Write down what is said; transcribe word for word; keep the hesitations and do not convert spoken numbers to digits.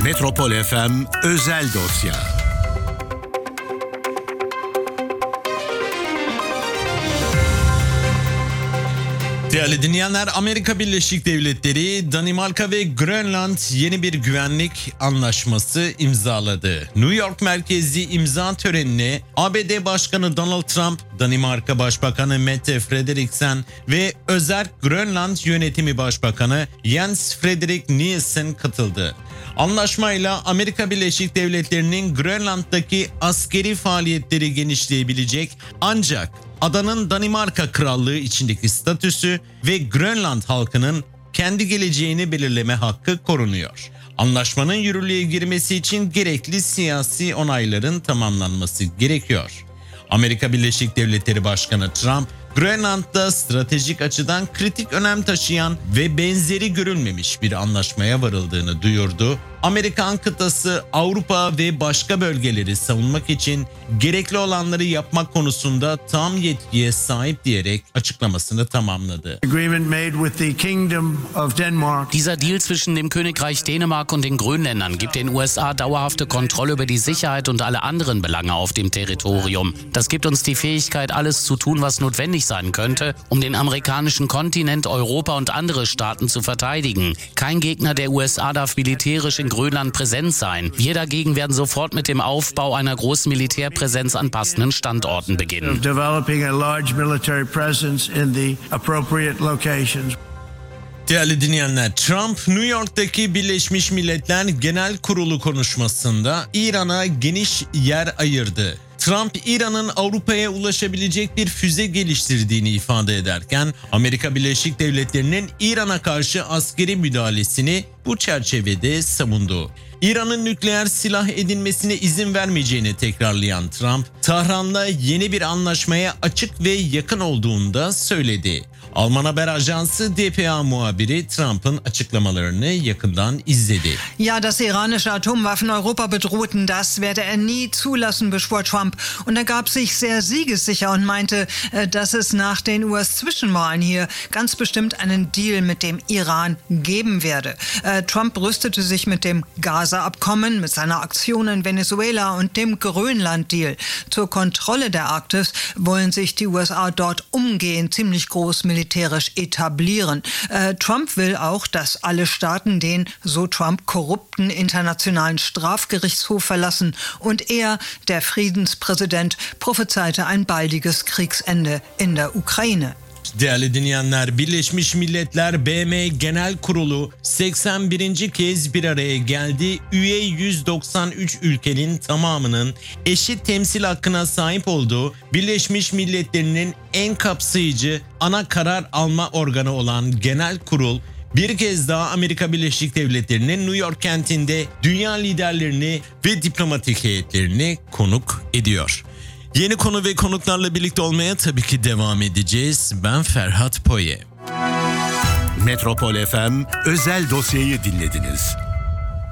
Metropol F M Özel Dosya. Değerli dinleyenler, Amerika Birleşik Devletleri, Danimarka ve Grönland yeni bir güvenlik anlaşması imzaladı. New York merkezli imza törenine A B D Başkanı Donald Trump, Danimarka Başbakanı Mette Frederiksen ve Özerk Grönland Yönetimi Başbakanı Jens Frederik Nielsen katıldı. Anlaşmayla Amerika Birleşik Devletleri'nin Grönland'daki askeri faaliyetleri genişleyebilecek, ancak adanın Danimarka Krallığı içindeki statüsü ve Grönland halkının kendi geleceğini belirleme hakkı korunuyor. Anlaşmanın yürürlüğe girmesi için gerekli siyasi onayların tamamlanması gerekiyor. Amerika Birleşik Devletleri Başkanı Trump, Grönland'da stratejik açıdan kritik önem taşıyan ve benzeri görülmemiş bir anlaşmaya varıldığını duyurdu. Amerikan kıtası Avrupa ve başka bölgeleri savunmak için gerekli olanları yapmak konusunda tam yetkiye sahip diyerek açıklamasını tamamladı. Dieser Deal zwischen dem Königreich Dänemark und den Grönländern gibt den U S A dauerhafte Kontrolle über die Sicherheit und alle anderen Belange auf dem Territorium. Das gibt uns die Fähigkeit, alles zu tun, was notwendig sein könnte, um den amerikanischen Kontinent, Europa und andere Staaten zu verteidigen. Kein Gegner der U S A darf militärisch in Grönland präsent sein. Wir dagegen werden sofort mit dem Aufbau einer großen Militärpräsenz an passenden Standorten beginnen. Değerli dinleyenler, Trump, New York'taki Birleşmiş Milletler Genel Kurulu konuşmasında İran'a geniş yer ayırdı. Trump, İran'ın Avrupa'ya ulaşabilecek bir füze geliştirdiğini ifade ederken, Amerika Birleşik Devletleri'nin İran'a karşı askeri müdahalesini bu çerçevede savundu. İran'ın nükleer silah edinmesine izin vermeyeceğini tekrarlayan Trump, Tahran'la yeni bir anlaşmaya açık ve yakın olduğunu da söyledi. Alman haber ajansı D P A muhabiri Trump'ın açıklamalarını yakından izledi. Ja, dass iranische Atomwaffen Europa bedrohten, das werde er nie zulassen, beschwor Trump. Und er gab sich sehr siegessicher und meinte, dass es nach den U S-Zwischenwahlen hier ganz bestimmt einen Deal mit dem Iran geben werde. Trump rüstete sich mit dem Gaza-Abkommen, mit seiner Aktion in Venezuela und dem Grönland-Deal. Zur Kontrolle der Arktis wollen sich die U S A dort umgehend ziemlich groß militärisch etablieren. Äh, Trump will auch, dass alle Staaten den, so Trump, korrupten Internationalen Strafgerichtshof verlassen und er, der Friedenspräsident, prophezeite ein baldiges Kriegsende in der Ukraine. Değerli dinleyenler, Birleşmiş Milletler B M Genel Kurulu seksen birinci kez bir araya geldi. Üye yüz doksan üç ülkenin tamamının eşit temsil hakkına sahip olduğu Birleşmiş Milletler'in en kapsayıcı ana karar alma organı olan Genel Kurul, bir kez daha Amerika Birleşik Devletleri'nin New York kentinde dünya liderlerini ve diplomatik heyetlerini konuk ediyor. Yeni konu ve konuklarla birlikte olmaya tabii ki devam edeceğiz. Ben Ferhat Poye. Metropol F M Özel Dosya'yı dinlediniz.